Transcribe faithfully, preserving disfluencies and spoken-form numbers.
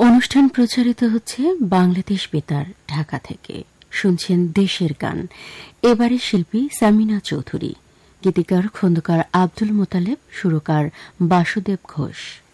অনুষ্ঠান প্রচারিত হচ্ছে বাংলাদেশ বেতার ঢাকা থেকে। শুনছেন দেশের গান। এবারে শিল্পী সামিনা চৌধুরী, গীতিকার খন্দকার আব্দুল মোতালেব, সুরকার বাসুদেব ঘোষ।